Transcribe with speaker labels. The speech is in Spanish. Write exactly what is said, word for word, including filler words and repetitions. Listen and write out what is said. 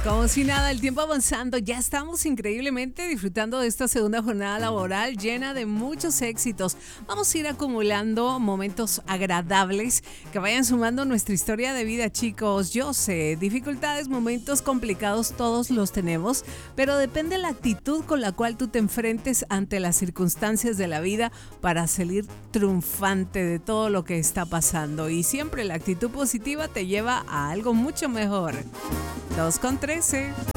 Speaker 1: Como si nada, el tiempo avanzando, ya estamos increíblemente disfrutando de esta segunda jornada laboral llena de muchos éxitos. Vamos a ir acumulando momentos agradables que vayan sumando nuestra historia de vida, chicos. Yo sé, dificultades, momentos complicados, todos los tenemos, pero depende de la actitud con la cual tú te enfrentes ante las circunstancias de la vida para salir triunfante de todo lo que está pasando. Y siempre la actitud positiva te lleva a algo mucho mejor. dos con trece.